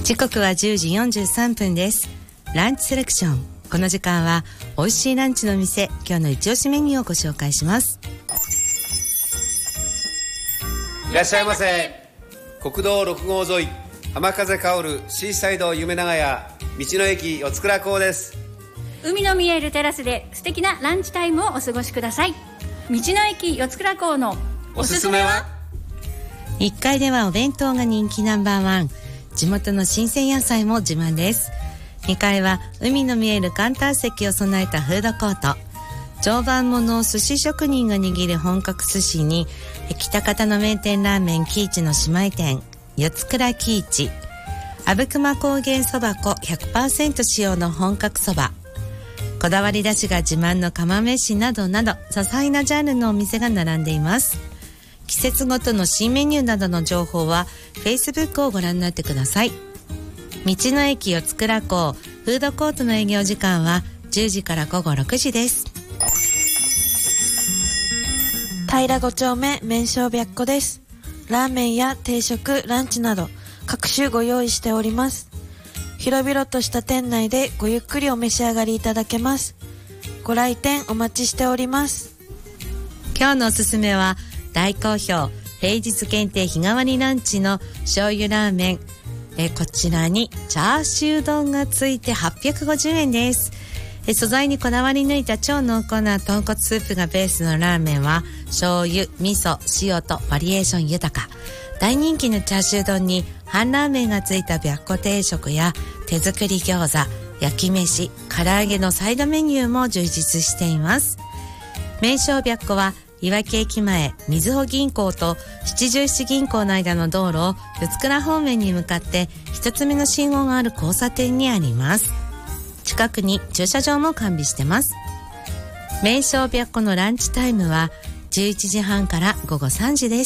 時刻は10時43分です。ランチセレクション。この時間は美味しいランチの店、今日の一押しメニューをご紹介します。 いらっしゃいませ。国道6号沿い、浜風香るシーサイド夢長屋、道の駅四倉港です。 海の見えるテラスで素敵なランチタイムをお過ごしください。道の駅四倉港のおすすめは 1階ではお弁当が人気ナンバーワン、地元の新鮮野菜も自慢です。2階は海の見えるカウンター席を備えたフードコート、常磐もの寿司職人が握る本格寿司に、北方の名店ラーメン喜一の姉妹店四倉喜一、阿武隈高原そば粉 100% 使用の本格そば、こだわりだしが自慢の釜飯などなど、多彩なジャンルのお店が並んでいます。季節ごとの新メニューなどの情報は Facebook をご覧になってください。道の駅四倉港フードコートの営業時間は10時から午後6時です。 平5丁目麺匠白子です。ラーメンや定食、ランチなど各種ご用意しております。広々とした店内でごゆっくりお召し上がりいただけます。ご来店お待ちしております。 今日のおすすめは大好評、平日限定日替わりランチの醤油ラーメン、こちらにチャーシュー丼がついて850円です。素材にこだわり抜いた超濃厚な豚骨スープがベースのラーメンは醤油、味噌、塩とバリエーション豊か。大人気のチャーシュー丼に半ラーメンがついた白子定食や手作り餃子、焼き飯、唐揚げのサイドメニューも充実しています。麺匠白子はいわき駅前みずほ銀行と七十七銀行の間の道路を四倉方面に向かって一つ目の信号がある交差点にあります。近くに駐車場も完備してます。麺匠白子のランチタイムは11時半から午後3時です。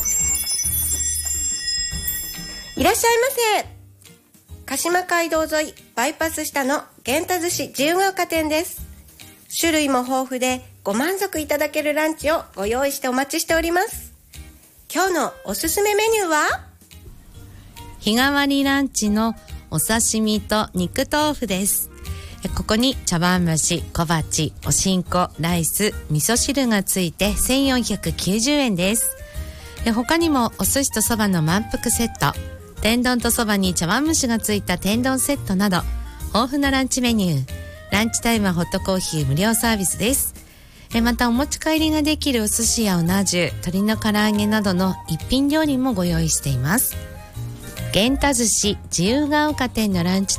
いらっしゃいませ。鹿島街道沿いバイパス下の源太寿司自由が丘店です。種類も豊富でご満足いただけるランチをご用意してお待ちしております。今日のおすすめメニューは日替わりランチのお刺身と肉豆腐です。ここに茶碗蒸し、小鉢、おしんこ、ライス、味噌汁がついて1490円です。他にもお寿司とそばの満腹セット、天丼とそばに茶碗蒸しがついた天丼セットなど豊富なランチメニュー。ランチタイムはホットコーヒー無料サービスです。またお持ち帰りができるお寿司やおな重、鶏の唐揚げなどの一品料理もご用意しています。源太寿司自由が丘店のランチ